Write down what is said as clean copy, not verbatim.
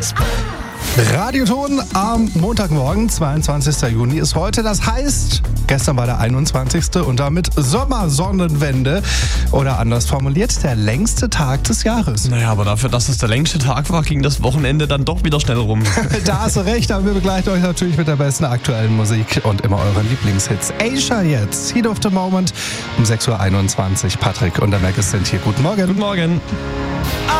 Radioton am Montagmorgen, 22. Juni ist heute. Das heißt, gestern war der 21. und damit Sommersonnenwende. Oder anders formuliert, der längste Tag des Jahres. Naja, aber dafür, dass es der längste Tag war, ging das Wochenende dann doch wieder schnell rum. Da hast du recht, aber wir begleiten euch natürlich mit der besten aktuellen Musik und immer euren Lieblingshits. Asia jetzt, Heat of the Moment um 6.21 Uhr. Patrick und der Mac sind hier. Guten Morgen. Guten Morgen.